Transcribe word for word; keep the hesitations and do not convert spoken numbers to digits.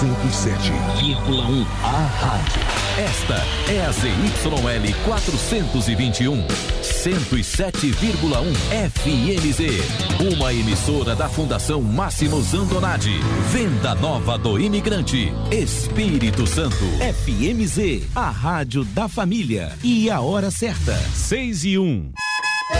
cento e sete vírgula um, a rádio. Esta é a Z Y L quatrocentos e vinte e um, cento e sete vírgula um F M Z, uma emissora da Fundação Máximo Zandonati. Venda Nova do Imigrante, Espírito Santo. F M Z, a rádio da família. E a hora certa, seis e um.